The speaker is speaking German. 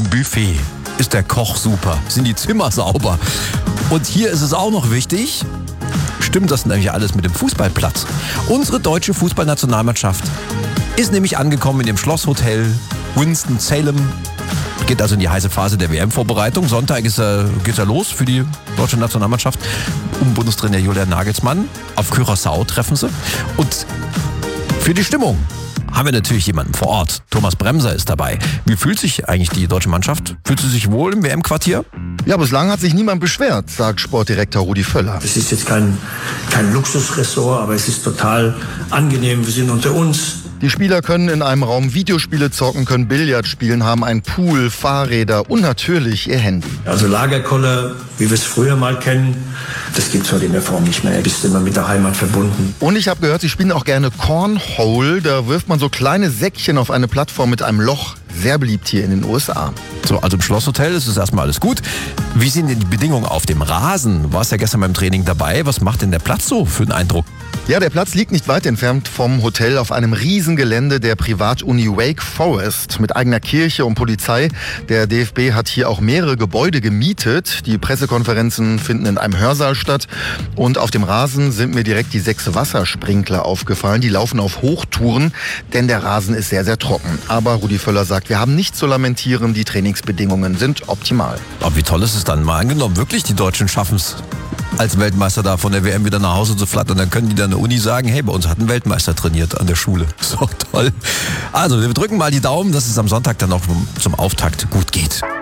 Buffet? Ist der Koch super? Sind die Zimmer sauber? Und hier ist es auch noch wichtig, stimmt das nämlich alles mit dem Fußballplatz? Unsere deutsche Fußballnationalmannschaft ist nämlich angekommen in dem Schlosshotel Winston-Salem. Geht also in die heiße Phase der WM-Vorbereitung. Sonntag geht's ja los für die deutsche Nationalmannschaft. Bundestrainer Julian Nagelsmann. Auf Curaçao treffen sie. Und für die Stimmung haben wir natürlich jemanden vor Ort. Thomas Bremser ist dabei. Wie fühlt sich eigentlich die deutsche Mannschaft? Fühlt sie sich wohl im WM-Quartier? Ja, bislang hat sich niemand beschwert, sagt Sportdirektor Rudi Völler. Es ist jetzt kein Luxusressort, aber es ist total angenehm. Wir sind unter uns. Die Spieler können in einem Raum Videospiele zocken, können Billard spielen, haben einen Pool, Fahrräder und natürlich ihr Handy. Also Lagerkoller, wie wir es früher mal kennen, das gibt es heute in der Form nicht mehr. Du bist immer mit der Heimat verbunden. Und ich habe gehört, sie spielen auch gerne Cornhole. Da wirft man so kleine Säckchen auf eine Plattform mit einem Loch. Sehr beliebt hier in den USA. So, also im Schlosshotel ist es erstmal alles gut. Wie sind denn die Bedingungen auf dem Rasen? Du warst ja gestern beim Training dabei. Was macht denn der Platz so für einen Eindruck? Ja, der Platz liegt nicht weit entfernt vom Hotel auf einem Riesengelände der Privatuni Wake Forest mit eigener Kirche und Polizei. Der DFB hat hier auch mehrere Gebäude gemietet. Die Pressekonferenzen finden in einem Hörsaal statt. Und auf dem Rasen sind mir direkt die 6 Wassersprinkler aufgefallen. Die laufen auf Hochtouren, denn der Rasen ist sehr, sehr trocken. Aber Rudi Völler sagt, wir haben nichts zu lamentieren. Die Trainingsbedingungen sind optimal. Aber wie toll ist es dann? Mal angenommen, wirklich die Deutschen schaffen es, als Weltmeister da von der WM wieder nach Hause zu flattern. Dann können die dann an der Uni sagen, hey, bei uns hat ein Weltmeister trainiert an der Schule. Ist doch toll. Also, wir drücken mal die Daumen, dass es am Sonntag dann auch zum Auftakt gut geht.